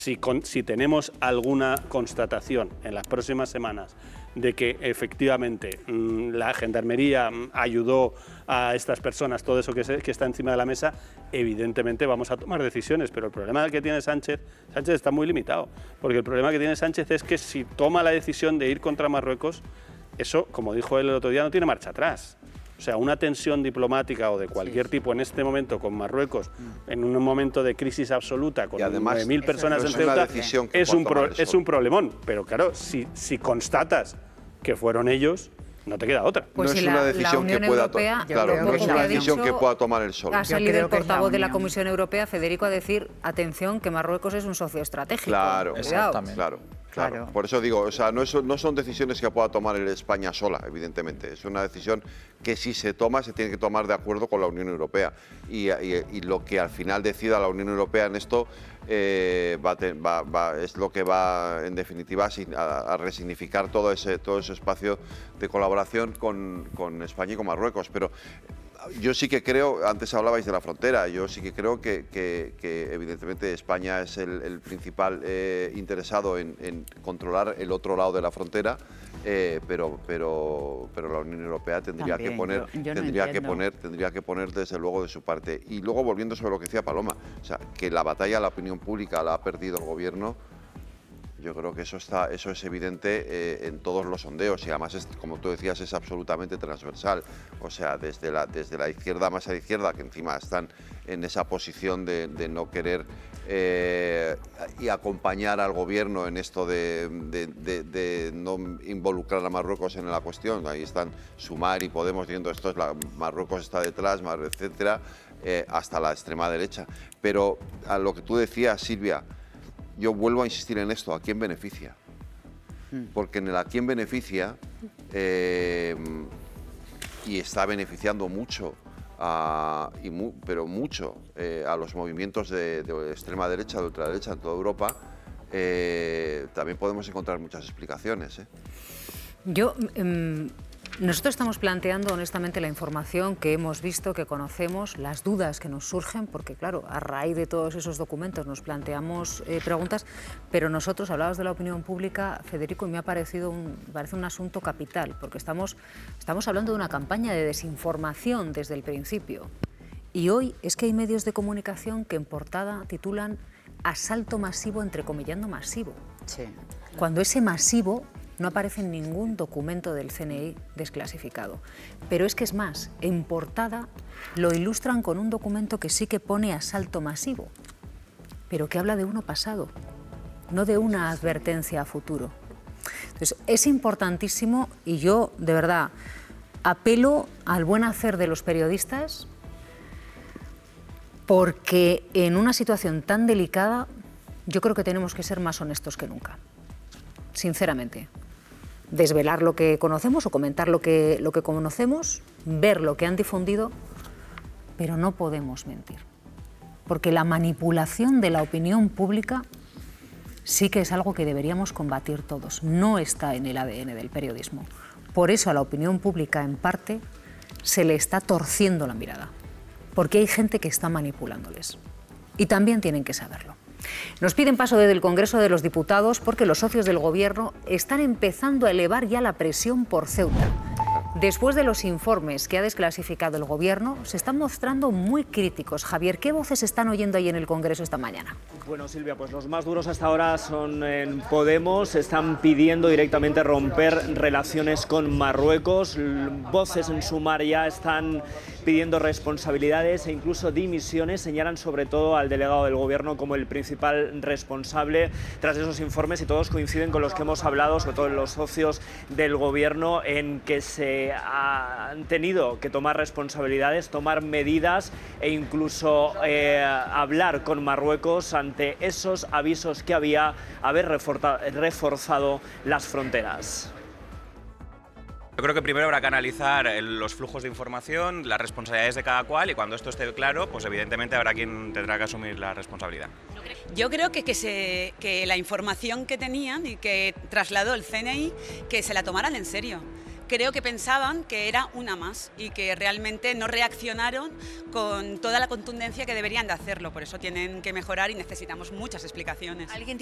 Si tenemos alguna constatación en las próximas semanas de que efectivamente la Gendarmería ayudó a estas personas, todo eso que está encima de la mesa, evidentemente vamos a tomar decisiones, pero el problema que tiene Sánchez está muy limitado, porque el problema que tiene Sánchez es que si toma la decisión de ir contra Marruecos, eso, como dijo él el otro día, no tiene marcha atrás. O sea, una tensión diplomática o de cualquier tipo en este momento con Marruecos, en un momento de crisis absoluta, con 9.000 personas en Ceuta, es un problemón. Pero claro, si constatas que fueron ellos, no te queda otra. Pues no es una decisión que pueda tomar. Claro, no es una decisión que pueda tomar él solo. Ha salido el portavoz de la Comisión Europea, Federico, a decir, atención, que Marruecos es un socio estratégico. Claro, exactamente. Claro. Por eso digo, o sea, no son decisiones que pueda tomar España sola, evidentemente. Es una decisión que si se toma, se tiene que tomar de acuerdo con la Unión Europea. Y lo que al final decida la Unión Europea en esto es lo que va, en definitiva, a resignificar todo ese espacio de colaboración con España y con Marruecos. Pero yo sí que creo, antes hablabais de la frontera, yo sí que creo que evidentemente España es el principal interesado en controlar el otro lado de la frontera, pero la Unión Europea tendría que poner desde luego de su parte. Y luego, volviendo sobre lo que decía Paloma, o sea, que la batalla a la opinión pública la ha perdido el gobierno. Yo creo que eso es evidente en todos los sondeos y además, como tú decías, es absolutamente transversal. O sea, desde la izquierda más a la izquierda, que encima están en esa posición de no querer y acompañar al gobierno en esto de no involucrar a Marruecos en la cuestión. Ahí están Sumar y Podemos diciendo Marruecos está detrás, etcétera, hasta la extrema derecha. Pero a lo que tú decías, Silvia, yo vuelvo a insistir en esto, ¿a quién beneficia? Porque en el a quién beneficia, y está beneficiando mucho, pero mucho, a los movimientos de extrema derecha, de ultraderecha en toda Europa, también podemos encontrar muchas explicaciones. Nosotros estamos planteando honestamente la información que hemos visto, que conocemos, las dudas que nos surgen, porque claro, a raíz de todos esos documentos nos planteamos preguntas, pero nosotros, hablabas de la opinión pública, Federico, y me parece un asunto capital, porque estamos hablando de una campaña de desinformación desde el principio. Y hoy es que hay medios de comunicación que en portada titulan asalto masivo, entrecomillando masivo. Sí. Cuando ese masivo no aparece en ningún documento del CNI desclasificado. Pero es que es más, en portada lo ilustran con un documento que sí que pone asalto masivo, pero que habla de uno pasado, no de una advertencia a futuro. Entonces, es importantísimo y yo, de verdad, apelo al buen hacer de los periodistas, porque en una situación tan delicada yo creo que tenemos que ser más honestos que nunca, sinceramente. Desvelar lo que conocemos o comentar lo que conocemos, ver lo que han difundido, pero no podemos mentir. Porque la manipulación de la opinión pública sí que es algo que deberíamos combatir todos. No está en el ADN del periodismo. Por eso a la opinión pública, en parte, se le está torciendo la mirada. Porque hay gente que está manipulándoles. Y también tienen que saberlo. Nos piden paso desde el Congreso de los Diputados porque los socios del Gobierno están empezando a elevar ya la presión por Ceuta. Después de los informes que ha desclasificado el Gobierno, se están mostrando muy críticos. Javier, ¿qué voces están oyendo ahí en el Congreso esta mañana? Bueno, Silvia, pues los más duros hasta ahora son en Podemos. Están pidiendo directamente romper relaciones con Marruecos. Voces en Sumar ya están pidiendo responsabilidades e incluso dimisiones. Señalan sobre todo al delegado del Gobierno como el principal responsable tras esos informes, y todos coinciden con los que hemos hablado, sobre todo los socios del Gobierno, en que se han tenido que tomar responsabilidades, tomar medidas e incluso hablar con Marruecos ante esos avisos que había, haber reforzado las fronteras. Yo creo que primero habrá que analizar los flujos de información, las responsabilidades de cada cual, y cuando esto esté claro, pues evidentemente habrá quien tendrá que asumir la responsabilidad. Yo creo que la información que tenían y que trasladó el CNI, que se la tomaran en serio. creo que pensaban que era una más y que realmente no reaccionaron con toda la contundencia que deberían de hacerlo. Por eso tienen que mejorar y necesitamos muchas explicaciones. ¿Alguien